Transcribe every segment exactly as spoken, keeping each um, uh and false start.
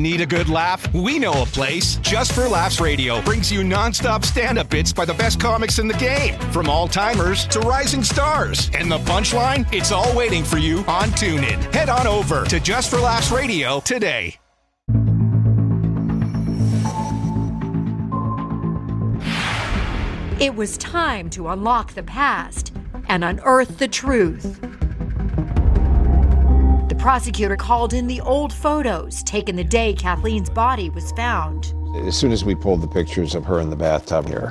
Need a good laugh? We know a place. Just for Laughs Radio brings you nonstop stand-up bits by the best comics in the game, from all-timers to rising stars. And the punchline? It's all waiting for you on TuneIn. Head on over to Just for Laughs Radio today. It was time to unlock the past and unearth the truth. The prosecutor called in the old photos taken the day Kathleen's body was found. As soon as we pulled the pictures of her in the bathtub here.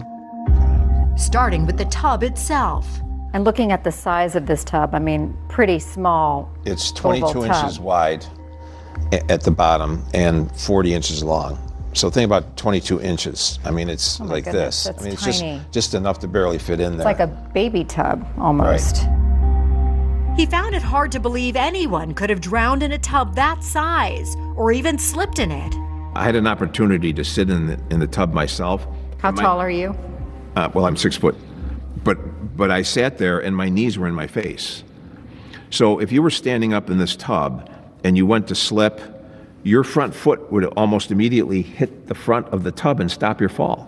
Starting with the tub itself. And looking at the size of this tub, I mean, pretty small. It's twenty-two inches wide at the bottom and forty inches long. So think about twenty-two inches. I mean, it's oh like goodness, this. That's I mean, it's tiny. just just enough to barely fit in there. It's like a baby tub, almost. Right. He found it hard to believe anyone could have drowned in a tub that size or even slipped in it. I had an opportunity to sit in the, in the tub myself. How my, tall are you? Uh, well, I'm six foot. But, but I sat there and my knees were in my face. So if you were standing up in this tub and you went to slip, your front foot would almost immediately hit the front of the tub and stop your fall.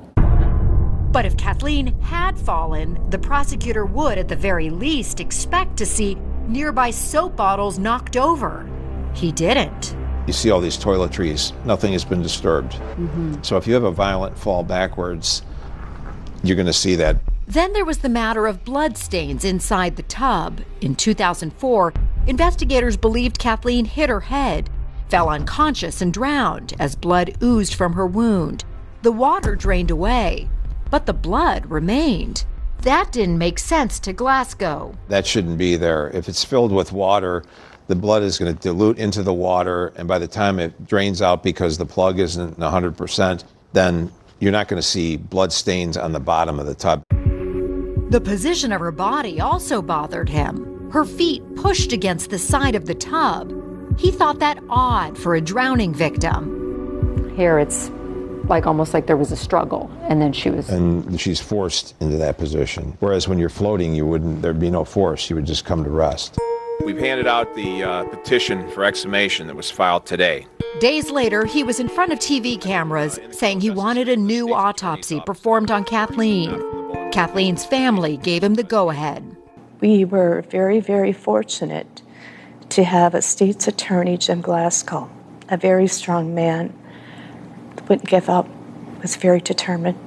But if Kathleen had fallen, the prosecutor would, at the very least, expect to see nearby soap bottles knocked over. He didn't. You see all these toiletries, nothing has been disturbed. Mm-hmm. So if you have a violent fall backwards, you're going to see that. Then there was the matter of bloodstains inside the tub. In two thousand four, investigators believed Kathleen hit her head, fell unconscious and drowned as blood oozed from her wound. The water drained away, but the blood remained. That didn't make sense to Glasgow. That shouldn't be there. If it's filled with water, the blood is going to dilute into the water, and by the time it drains out because the plug isn't one hundred percent, then you're not going to see blood stains on the bottom of the tub. The position of her body also bothered him. Her feet pushed against the side of the tub. He thought that odd for a drowning victim. Here it's like almost like there was a struggle, and then she was... And she's forced into that position. Whereas when you're floating, you wouldn't, there'd be no force. You would just come to rest. We've handed out the uh, petition for exhumation that was filed today. Days later, he was in front of T V cameras saying he wanted a new autopsy performed on Kathleen. Kathleen's family gave him the go-ahead. We were very, very fortunate to have a state's attorney, Jim Glasgow, a very strong man, wouldn't give up, was very determined.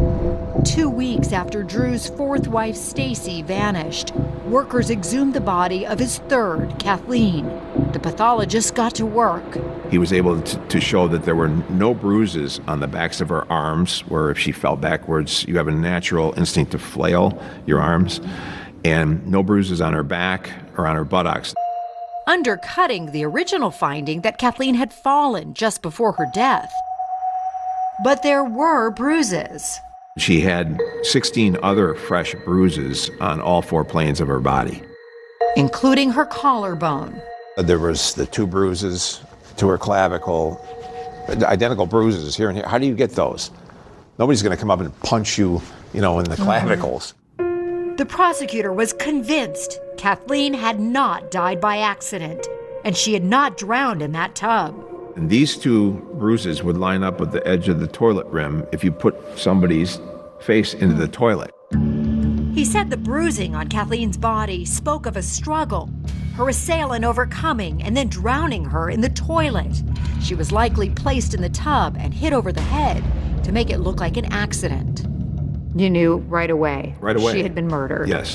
Two weeks after Drew's fourth wife, Stacy, vanished, workers exhumed the body of his third, Kathleen. The pathologist got to work. He was able to, to show that there were no bruises on the backs of her arms, where if she fell backwards, you have a natural instinct to flail your arms, and no bruises on her back or on her buttocks. Undercutting the original finding that Kathleen had fallen just before her death. But there were bruises. She had sixteen other fresh bruises on all four planes of her body, including her collarbone. There was the two bruises to her clavicle, identical bruises here and here. How do you get those? Nobody's going to come up and punch you, you know, in the clavicles. Mm-hmm. The prosecutor was convinced Kathleen had not died by accident, and she had not drowned in that tub. And these two bruises would line up with the edge of the toilet rim if you put somebody's face into the toilet. He said the bruising on Kathleen's body spoke of a struggle, her assailant overcoming and then drowning her in the toilet. She was likely placed in the tub and hit over the head to make it look like an accident. You knew right away. Right away. She had been murdered. Yes.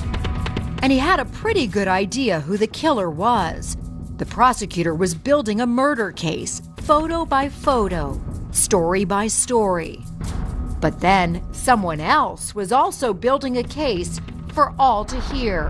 And he had a pretty good idea who the killer was. The prosecutor was building a murder case, photo by photo, story by story. But then someone else was also building a case for all to hear.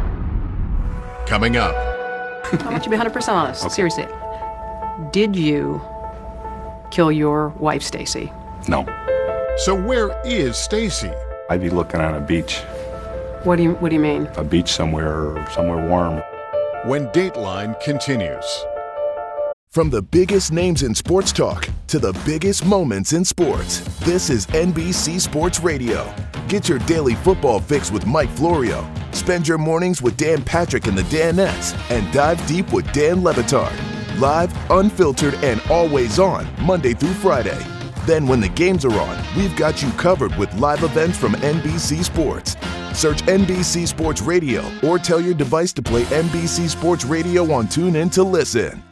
Coming up. I want you to be one hundred percent honest. Okay. Seriously. Did you kill your wife, Stacy? No. So where is Stacy? I'd be looking on a beach. What do you What do you mean? A beach somewhere, somewhere warm. When Dateline continues. From the biggest names in sports talk to the biggest moments in sports, this is N B C Sports Radio. Get your daily football fix with Mike Florio. Spend your mornings with Dan Patrick and the Danettes, and dive deep with Dan Le Batard. live, unfiltered, and always on Monday through Friday. Then when the games are on, we've got you covered with live events from N B C Sports. Search N B C Sports Radio or tell your device to play N B C Sports Radio on TuneIn to listen.